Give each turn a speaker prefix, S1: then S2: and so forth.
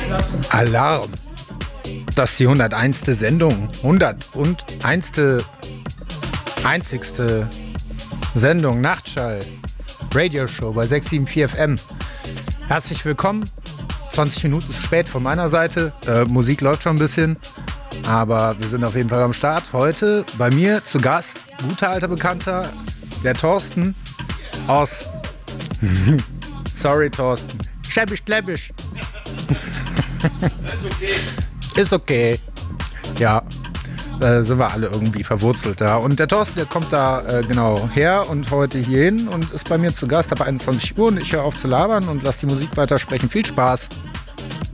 S1: Alarm. Das ist die 101. Sendung. 101. einzigste Sendung Nachtschall. Radioshow bei 674 FM. Herzlich willkommen. 20 Minuten zu spät von meiner Seite. Musik läuft schon ein bisschen. Aber wir sind auf jeden Fall am Start. Heute bei mir zu Gast, guter alter Bekannter, der Thorsten aus... Sorry, Thorsten. Schäbisch. Ist okay. Ja, sind wir alle irgendwie verwurzelt da. Und der Thorsten, der kommt da genau her und heute hier hin und ist bei mir zu Gast ab 21 Uhr. Und ich höre auf zu labern und lasse die Musik weitersprechen. Viel Spaß.